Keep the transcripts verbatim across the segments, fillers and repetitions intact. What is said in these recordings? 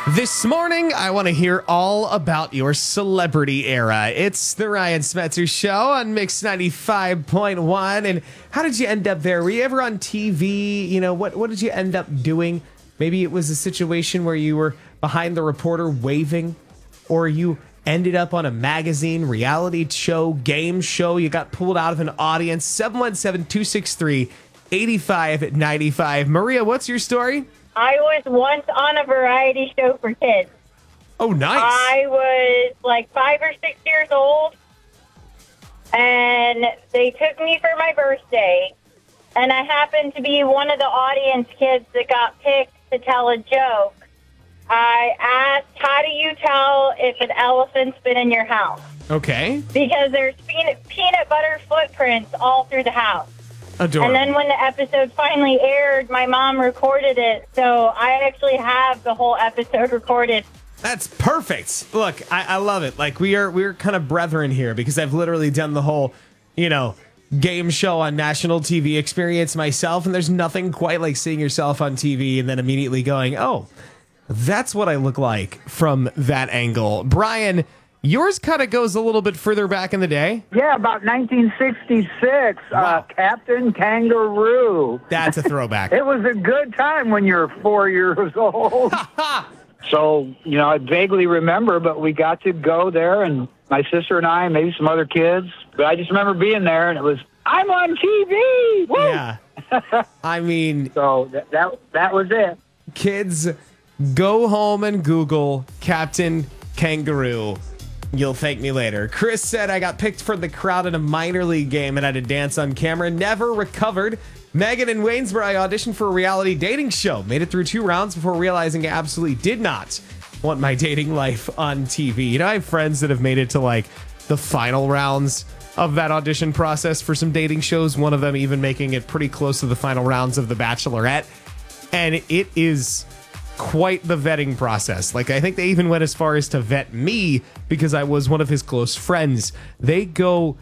This morning, I want to hear all about your celebrity era. It's the Ryan Smetzer Show on Mix ninety-five point one. And how did you end up there? Were you ever on T V? You know, what, what did you end up doing? Maybe it was a situation where you were behind the reporter waving, or you ended up on a magazine, reality show, game show. You got pulled out of an audience. seven one seven, two six three, eight five nine five. Maria, what's your story? I was once on a variety show for kids. Oh, nice. I was like five or six years old, and they took me for my birthday, and I happened to be one of the audience kids that got picked to tell a joke. I asked, how do you tell if an elephant's been in your house? Okay. Because there's peanut, peanut butter footprints all through the house. Adorable. And then when the episode finally aired, my mom recorded it, so I actually have the whole episode recorded. That's perfect. Look, I, I love it. Like, we are we're kind of brethren here, because I've literally done the whole, you know, game show on national T V experience myself, and there's nothing quite like seeing yourself on T V and then immediately going, oh, that's what I look like from that angle. Brian, yours kind of goes a little bit further back in the day. Yeah, about nineteen sixty-six, Wow. uh, Captain Kangaroo. That's a throwback. It was a good time when you're four years old. So, you know, I vaguely remember, but we got to go there, and my sister and I, maybe some other kids. But I just remember being there, and it was, I'm on T V! Woo! Yeah. I mean, So that, that that was it. kids, go home and Google Captain Kangaroo. You'll thank me later. Chris said, I got picked for the crowd in a minor league game and had to dance on camera. Never recovered. Megan in Waynesboro, I auditioned for a reality dating show. Made it through two rounds before realizing I absolutely did not want my dating life on T V. You know, I have friends that have made it to like the final rounds of that audition process for some dating shows. One of them even making it pretty close to the final rounds of The Bachelorette. And it is quite the vetting process. Like, I think they even went as far as to vet me because I was one of his close friends. They go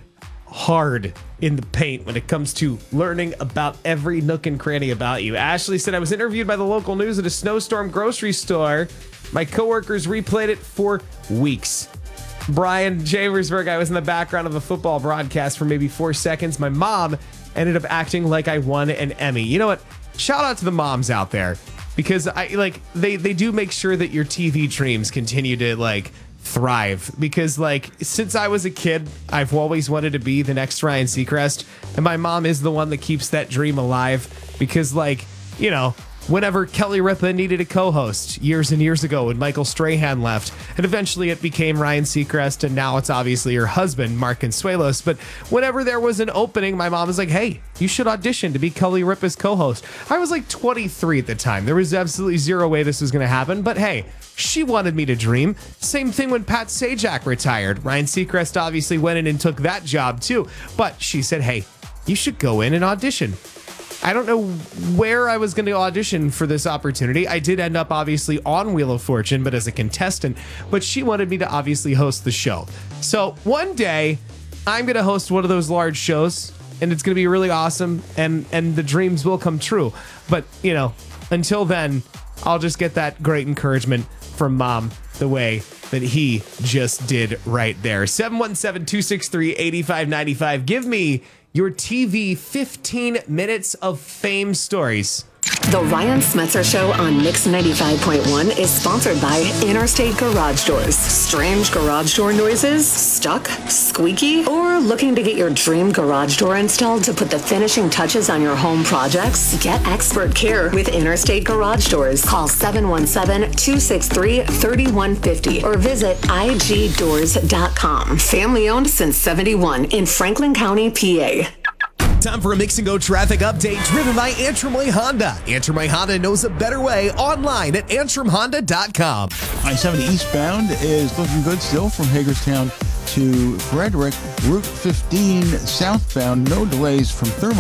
hard in the paint when it comes to learning about every nook and cranny about you. Ashley said, I was interviewed by the local news at a snowstorm grocery store. My coworkers replayed it for weeks. Brian Jamersburg, I was in the background of a football broadcast for maybe four seconds. My mom ended up acting like I won an Emmy. You know what? Shout out to the moms out there, because I like they they do make sure that your T V dreams continue to like thrive. Because like since I was a kid, I've always wanted to be the next Ryan Seacrest, and my mom is the one that keeps that dream alive. Because like, you know, whenever Kelly Ripa needed a co-host years and years ago when Michael Strahan left, and eventually it became Ryan Seacrest, and now it's obviously her husband, Mark Consuelos. But whenever there was an opening, my mom was like, hey, you should audition to be Kelly Ripa's co-host. I was like twenty-three at the time. There was absolutely zero way this was going to happen, but hey, she wanted me to dream. Same thing when Pat Sajak retired. Ryan Seacrest obviously went in and took that job too, but she said, hey, you should go in and audition. I don't know where I was going to audition for this opportunity. I did end up obviously on Wheel of Fortune, but as a contestant. But she wanted me to obviously host the show. So one day, I'm going to host one of those large shows, and it's going to be really awesome, and, and the dreams will come true. But, you know, until then, I'll just get that great encouragement from Mom the way that he just did right there. seven one seven, two six three, eight five nine five. Give me your T V fifteen minutes of fame stories. The Ryan Smetzer Show on Mix ninety-five point one is sponsored by Interstate Garage Doors. Strange garage door noises? Stuck? Squeaky? Or looking to get your dream garage door installed to put the finishing touches on your home projects? Get expert care with Interstate Garage Doors. Call seven one seven, two six three, three one five zero or visit I G doors dot com. Family owned since seventy-one in Franklin County, P A. Time for a Mix and Go traffic update driven by Antrim Way Honda. Antrim Way Honda knows a better way online at antrim honda dot com. I seventy eastbound is looking good still from Hagerstown to Frederick. Route fifteen southbound, no delays from Thermal.